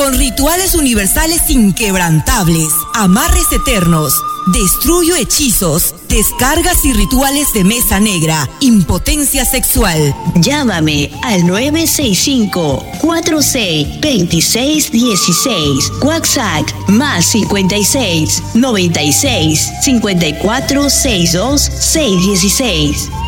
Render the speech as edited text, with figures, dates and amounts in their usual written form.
con rituales universales inquebrantables, amarres eternos, destruyo hechizos, descargas y rituales de mesa negra, impotencia sexual. Llámame al 965-462616. WhatsApp más 56 96 54 62 616.